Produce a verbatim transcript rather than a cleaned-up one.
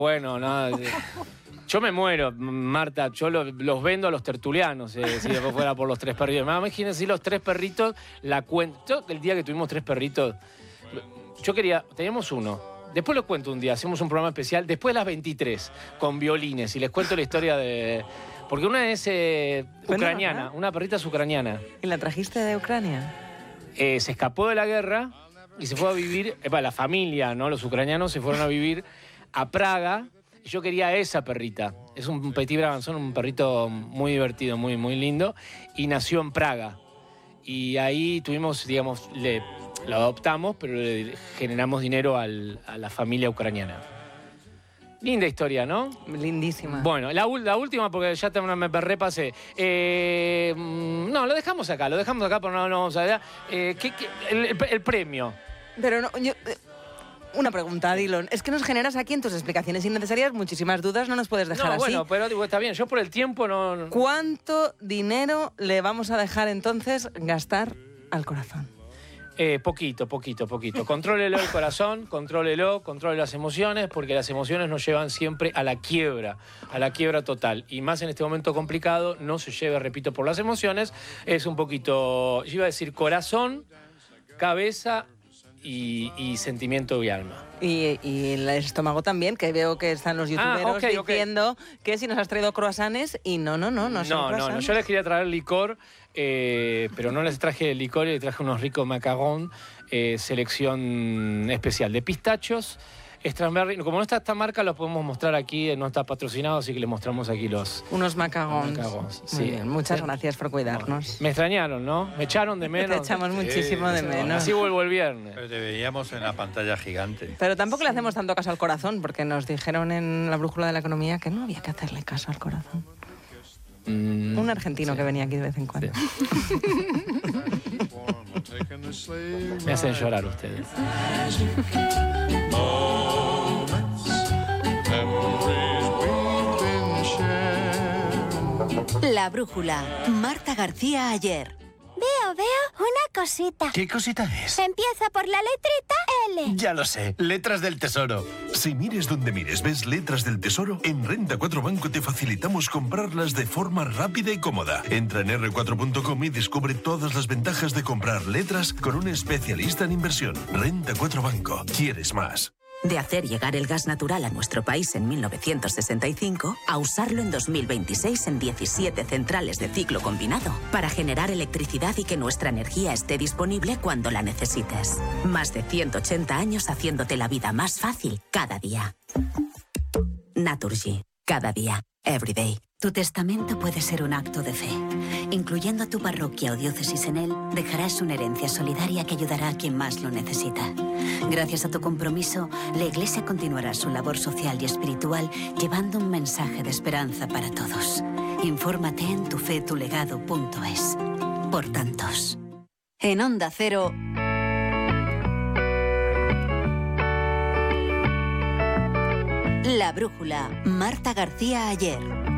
Bueno, no... Yo me muero, Marta, yo lo, los vendo a los tertulianos, eh, si después fuera por los tres perritos. Imagínense si los tres perritos, la cuento. El día que tuvimos tres perritos, yo quería, teníamos uno. Después lo cuento un día, hacemos un programa especial, después de las veintitrés, con violines, y les cuento la historia de... Porque una es eh, ucraniana, ¿verdad? Una perrita es ucraniana. ¿Y la trajiste de Ucrania? Eh, se escapó de la guerra y se fue a vivir, eh, la familia, ¿no? Los ucranianos se fueron a vivir a Praga. Yo quería esa perrita. Es un petit brabanzón, un perrito muy divertido, muy, muy lindo. Y nació en Praga. Y ahí tuvimos, digamos, le, lo adoptamos, pero le generamos dinero al, a la familia ucraniana. Linda historia, ¿no? Lindísima. Bueno, la, la última, porque ya te, me repasé. Eh, no, lo dejamos acá, lo dejamos acá, pero no, no vamos a ver. Eh, ¿qué, qué, el, el, el premio. Pero no, yo... Una pregunta, Dylan. Es que nos generas aquí en tus explicaciones innecesarias muchísimas dudas, no nos puedes dejar no, así. Bueno, pero digo, está bien, yo por el tiempo no, no... ¿Cuánto dinero le vamos a dejar entonces gastar al corazón? Eh, poquito, poquito, poquito. Contrólelo el corazón, contrólelo, controle las emociones, porque las emociones nos llevan siempre a la quiebra, a la quiebra total. Y más en este momento complicado, no se lleve, repito, por las emociones. Es un poquito, yo iba a decir corazón, cabeza... Y, y sentimiento y alma. Y, y el estómago también, que veo que están los youtuberos ah, okay, diciendo okay. que si nos has traído croissants y no, no, no, no son No, no, no, yo les quería traer licor, eh, pero no les traje licor, les traje unos ricos macarons, eh, selección especial de pistachos, Strawberry. Como no está esta marca, lo podemos mostrar aquí, no está patrocinado, así que les mostramos aquí los... Unos macarons. macarons sí. Muy bien, muchas sí. gracias por cuidarnos. Me extrañaron, ¿no? Me echaron de menos. Te echamos sí, muchísimo de menos. Así vuelvo el viernes. Pero te veíamos en la pantalla gigante. Pero tampoco sí. le hacemos tanto caso al corazón, porque nos dijeron en la brújula de la economía que no había que hacerle caso al corazón. Mm, Un argentino sí. que venía aquí de vez en cuando. Sí. Me hacen llorar ustedes. La brújula. Marta García Ayer. Veo, veo una cosita. ¿Qué cosita es? Empieza por la letrita L. Ya lo sé, letras del tesoro. Si mires donde mires, ves letras del tesoro, en Renta cuatro Banco te facilitamos comprarlas de forma rápida y cómoda. Entra en erre cuatro punto com y descubre todas las ventajas de comprar letras con un especialista en inversión. Renta cuatro Banco. ¿Quieres más? De hacer llegar el gas natural a nuestro país en mil novecientos sesenta y cinco a usarlo en dos mil veintiséis en diecisiete centrales de ciclo combinado para generar electricidad y que nuestra energía esté disponible cuando la necesites. Más de ciento ochenta años haciéndote la vida más fácil cada día. Naturgy. Cada día. Every day. Tu testamento puede ser un acto de fe. Incluyendo a tu parroquia o diócesis en él, dejarás una herencia solidaria que ayudará a quien más lo necesita. Gracias a tu compromiso, la Iglesia continuará su labor social y espiritual llevando un mensaje de esperanza para todos. Infórmate en tufetulegado punto es. Por tantos. En Onda Cero... La brújula. Marta García Ayer.